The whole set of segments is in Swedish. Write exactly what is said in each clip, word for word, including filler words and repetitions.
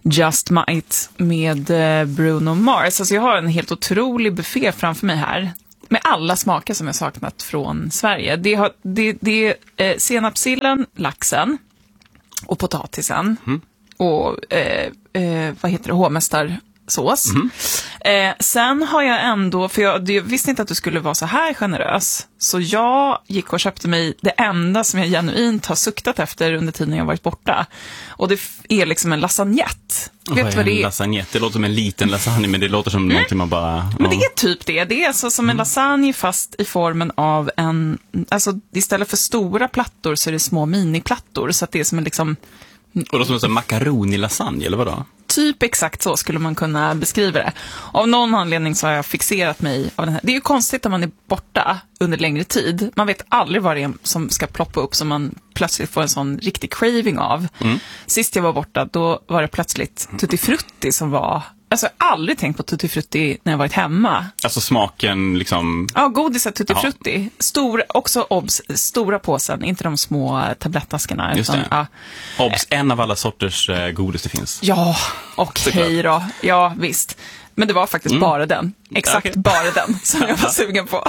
Just Might med Bruno Mars. Alltså jag har en helt otrolig buffé framför mig här. Med alla smaker som jag saknat från Sverige. Det, har, det, det är eh, senapsillen, laxen och potatisen. Mm. Och eh, eh, vad heter det? Hovmästarsås. Mm. Eh, sen har jag ändå, för jag, jag visste inte att du skulle vara så här generös. Så jag gick och köpte mig det enda som jag genuint har suktat efter under tiden jag varit borta. Och det är liksom en lasagnette. Oh, vet vad det är? Lasagnette, det låter som en liten lasagne, men det låter som mm. någonting man bara... Oh. Men det är typ det. Det är alltså som en lasagne fast i formen av en... Alltså istället för stora plattor så är det små miniplattor. Så att det är som en liksom... Och då som en makaroni-lasagne, eller vadå? Typ exakt så skulle man kunna beskriva det. Av någon anledning så har jag fixerat mig av den här. Det är ju konstigt när man är borta under längre tid. Man vet aldrig vad det är som ska ploppa upp som man plötsligt får en sån riktig craving av. Mm. Sist jag var borta, då var det plötsligt Tutti Frutti som var... Alltså jag har aldrig tänkt på Tutti Frutti när jag varit hemma. Alltså smaken liksom... Ja, godiset Tutti Frutti. Stor, också obs, stora påsen, inte de små tablettaskarna. Just utan, det. Ja. Obs, en av alla sorters eh, godis det finns. Ja, okej okay då. Ja, visst. Men det var faktiskt mm. bara den. Exakt okay. bara den som jag var sugen på.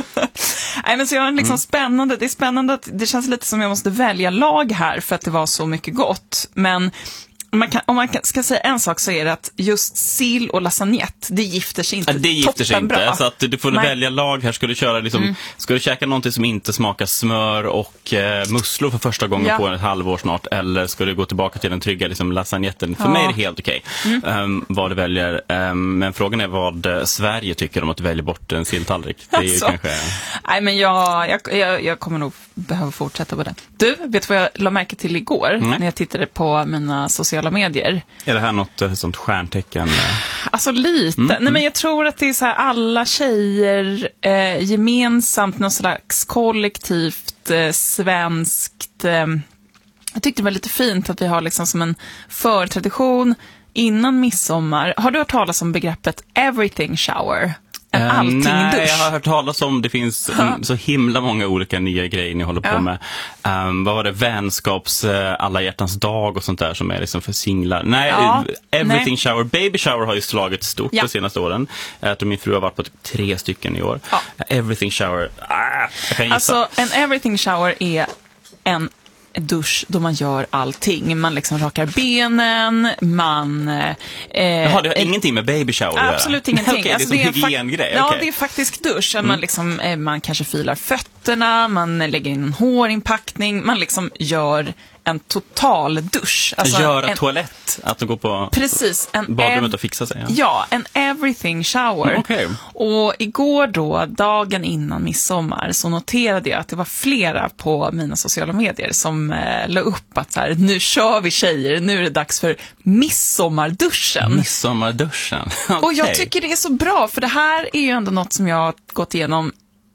Nej, men så jag är liksom mm. spännande. Det är spännande att det känns lite som jag måste välja lag här för att det var så mycket gott. Men... Om man, kan, om man ska säga en sak så är det att just sill och lasagnette, det gifter sig inte. Ja, det gifter sig inte, bra. Så att du får Nej. välja lag här. Ska du köra liksom, mm. ska du käka någonting som inte smakar smör och eh, musslor för första gången ja. på ett halvår snart, eller ska du gå tillbaka till den trygga liksom, lasagnetten? För ja. mig är det helt okej okay, mm. um, vad du väljer. Um, men frågan är vad Sverige tycker om att du väljer bort en silltallrik. Det är alltså. ju kanske... Nej, men jag, jag, jag, jag kommer nog behöva fortsätta på det. Du, vet vad jag la märke till igår mm. när jag tittade på mina sociala medier? Är det här något uh, sånt stjärntecken? Alltså lite. Mm. Nej, men jag tror att det är så här alla tjejer eh, gemensamt, någon slags kollektivt eh, svenskt. Eh, jag tyckte det var lite fint att vi har liksom som en förtradition innan midsommar. Har du hört talas om begreppet everything shower? En allting uh, nej, dusch. Jag har hört talas om det finns um, så himla många olika nya grejer ni håller på ja. med. Um, vad var det? Vänskaps uh, alla hjärtans dag och sånt där som är liksom för singlar. Nej, ja, everything nej. shower. Baby shower har ju slagit stort ja. de senaste åren. Jag tror min fru har varit på typ tre stycken i år. Ja. Uh, everything shower. Ah, jag kan gissa. Alltså, en everything shower är en dusch då man gör allting. Man liksom rakar benen, man... Eh, Jaha, det har eh, ingenting med baby shower att absolut göra. Ingenting. Okay, alltså, det är som det är hygiengrej. Ja, okay. det är faktiskt dusch. Mm. Man, liksom, eh, man kanske filar fötterna, man lägger in en hårinpackning, man liksom gör en total dusch. Alltså göra en, toalett, att de går på precis, en badrummet ev- och fixa sig. Ja, ja en everything shower. Mm, okay. Och igår då, dagen innan midsommar, så noterade jag att det var flera på mina sociala medier som eh, la upp att så här, nu kör vi tjejer, nu är det dags för midsommarduschen. Midsommarduschen. Okay. Och jag tycker det är så bra, för det här är ju ändå något som jag har gått igenom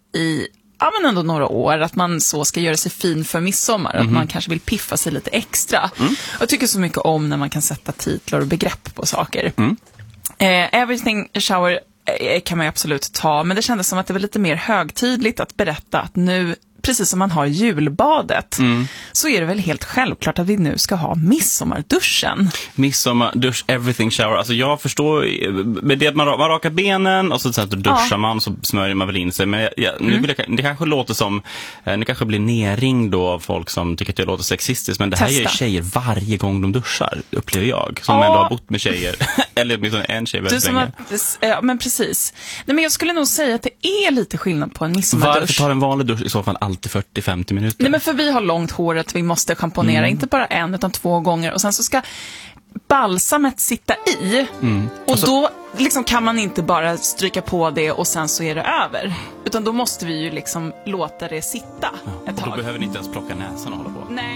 i ja, men ändå några år, att man så ska göra sig fin för midsommar, mm-hmm. att man kanske vill piffa sig lite extra. Mm. Jag tycker så mycket om när man kan sätta titlar och begrepp på saker. Mm. Eh, everything shower eh, kan man ju absolut ta, men det kändes som att det var lite mer högtidligt att berätta att nu, precis som man har julbadet, mm. så är det väl helt självklart att vi nu ska ha midsommarduschen. Midsommardusch, everything shower. Alltså jag förstår, med det att man, man rakar benen och så, så duschar ja. man, så smörjer man väl in sig. Men jag, nu mm. vill jag, det kanske låter som, nu kanske blir nerringd då av folk som tycker att det låter sexistiskt, men det här Testa. gör tjejer varje gång de duschar, upplever jag. Som ja. ändå har bott med tjejer. Eller åtminstone en tjej väldigt länge. Att, ja, men precis. Nej, men jag skulle nog säga att det är lite skillnad på en midsommardusch. Varför tar en vanlig dusch i så fall alltid fyrtio till femtio minuter? Nej, men för vi har långt hår att vi måste schamponera, mm. inte bara en utan två gånger, och sen så ska balsamet sitta i mm. och alltså, då liksom kan man inte bara stryka på det och sen så är det över, utan då måste vi ju liksom låta det sitta ja, ett tag. Då behöver ni inte ens plocka näsan och hålla på. Nej.